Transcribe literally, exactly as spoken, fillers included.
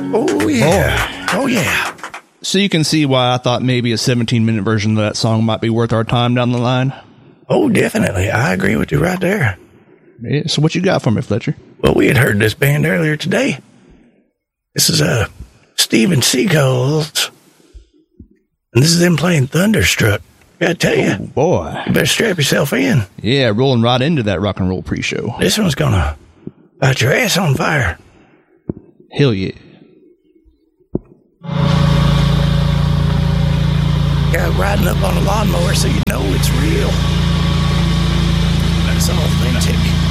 Oh, yeah. Oh, yeah. So you can see why I thought maybe a seventeen minute version of that song might be worth our time down the line. Oh, definitely. I agree with you right there. Yeah, so what you got for me, Fletcher? Well, we had heard this band earlier today. This is uh, Steven Seagulls. And this is them playing Thunderstruck. Gotta tell you. Oh, boy. You better strap yourself in. Yeah, rolling right into that rock and roll pre-show. This one's gonna light your ass on fire. Hell yeah. Guy riding up on a lawnmower so you know it's real. That's authentic.